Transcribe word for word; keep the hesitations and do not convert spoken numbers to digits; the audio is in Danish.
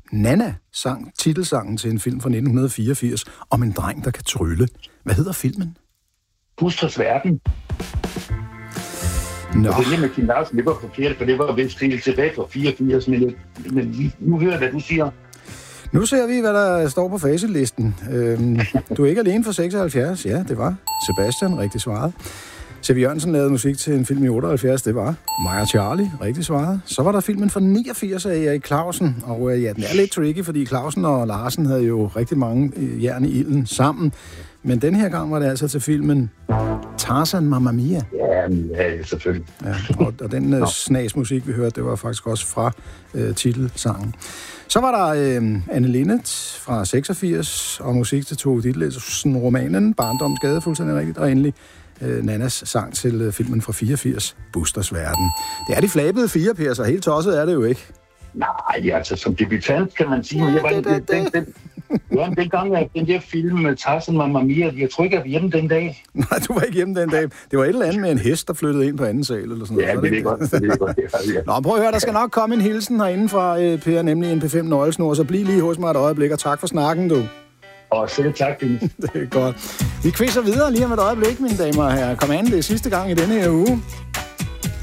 Nanna sang titelsangen til en film fra nitten fireogfirs om en dreng, der kan trylle. Hvad hedder filmen? Busters Verden. Nå. Og det med Kim Larsen, det var forkert, for det var vist helt tilbage fra fireogfirs, men, men nu hører jeg, hvad du siger. Nu ser vi, hvad der står på facitlisten. Øhm, du er ikke alene for seksoghalvfjerds. Ja, det var Sebastian, rigtig svaret. C V. Jørgensen lavede musik til en film i otteoghalvfjerds. Det var Mig og Charlie, rigtig svaret. Så var der filmen fra niogfirs af Erik Clausen. Og øh, ja, den er lidt tricky, fordi Clausen og Larsen havde jo rigtig mange øh, jern i ilden sammen. Men den her gang var det altså til filmen Tarzan Mamma Mia. Ja, ja selvfølgelig. Ja, og, og den øh, snasmusik, vi hørte, det var faktisk også fra øh, titelsangen. Så var der øh, Anne Linnet fra seksogfirs, og musik til Tove Ditlevsen-romanen Barndoms Gade, fuldstændig rigtigt, og endelig øh, Nannas sang til øh, filmen fra fireogfirs, Busters Verden. Det er de flabede fire, Per, så helt tosset er det jo ikke. Nej, altså som debutant kan man sige, men jeg var den, den, den, den, ja, den gang, at den der film med Tarzan Mamma Mia, jeg tror ikke, jeg var hjemme den dag. Nej, du var ikke hjemme den dag. Det var et eller andet med en hest, der flyttede ind på anden sal, eller sådan noget. Ja, det er godt. Det er godt. Ja. Nå, prøv at høre, der skal nok komme en hilsen herinde fra øh, Per, nemlig en P fem nøglesnor, så bliv lige hos mig et øjeblik, og tak for snakken, du. Og selv tak, Dennis. Det er godt. Vi quizzer videre lige om et øjeblik, mine damer og herrer. Kom an, det er sidste gang i denne her uge.